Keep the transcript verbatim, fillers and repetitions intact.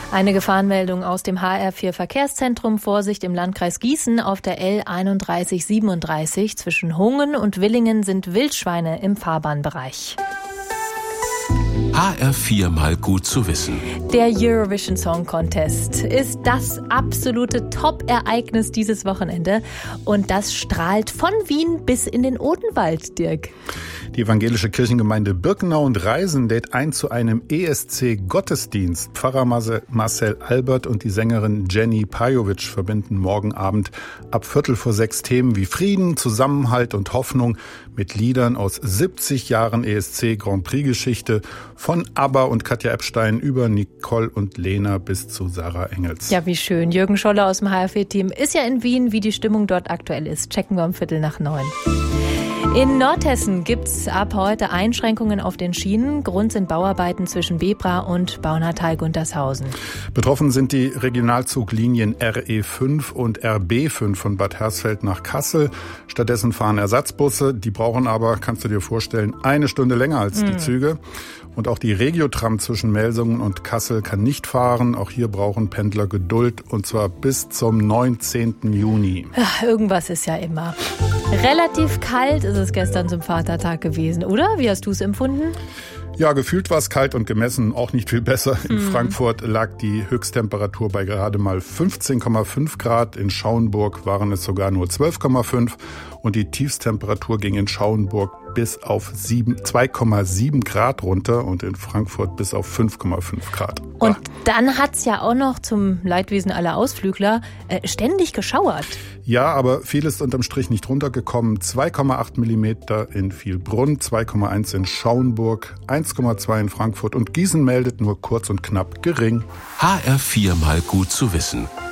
Eine Gefahrenmeldung aus dem H R vier Verkehrszentrum. Vorsicht im Landkreis Gießen auf der L einunddreißig siebenunddreißig. Zwischen Hungen und Willingen sind Wildschweine im Fahrbahnbereich. H R vier mal gut zu wissen. Der Eurovision Song Contest ist das absolute Top-Ereignis dieses Wochenende. Und das strahlt von Wien bis in den Odenwald, Dirk. Die evangelische Kirchengemeinde Birkenau und Reisen lädt ein zu einem E S C-Gottesdienst. Pfarrer Marcel Albert und die Sängerin Jenny Pajovic verbinden morgen Abend ab Viertel vor sechs Themen wie Frieden, Zusammenhalt und Hoffnung mit Liedern aus siebzig Jahren E S C Grand Prix-Geschichte, von ABBA und Katja Epstein über Nicole und Lena bis zu Sarah Engels. Ja, wie schön. Jürgen Scholler aus dem H R vier Team ist ja in Wien. Wie die Stimmung dort aktuell ist, checken wir um Viertel nach neun. In Nordhessen gibt's ab heute Einschränkungen auf den Schienen. Grund sind Bauarbeiten zwischen Bebra und Baunatal-Guntershausen. Betroffen sind die Regionalzuglinien R E fünf und R B fünf von Bad Hersfeld nach Kassel. Stattdessen fahren Ersatzbusse. Die brauchen aber, kannst du dir vorstellen, eine Stunde länger als die mhm. Züge. Und auch die Regiotram zwischen Melsungen und Kassel kann nicht fahren. Auch hier brauchen Pendler Geduld, und zwar bis zum neunzehnten Juni. Ach, irgendwas ist ja immer. Relativ kalt ist es gestern zum Vatertag gewesen, oder? Wie hast du es empfunden? Ja, gefühlt war es kalt und gemessen auch nicht viel besser. In mhm. Frankfurt lag die Höchsttemperatur bei gerade mal fünfzehn Komma fünf Grad. In Schauenburg waren es sogar nur zwölf Komma fünf. Und die Tiefsttemperatur ging in Schauenburg bis auf zwei Komma sieben Grad runter und in Frankfurt bis auf fünf Komma fünf Grad. Und dann hat's ja auch noch zum Leidwesen aller Ausflügler äh, ständig geschauert. Ja, aber viel ist unterm Strich nicht runtergekommen. zwei Komma acht Millimeter in Vielbrunn, zwei Komma eins in Schauenburg, eins Komma zwei in Frankfurt und Gießen meldet nur kurz und knapp gering. H R vier mal gut zu wissen.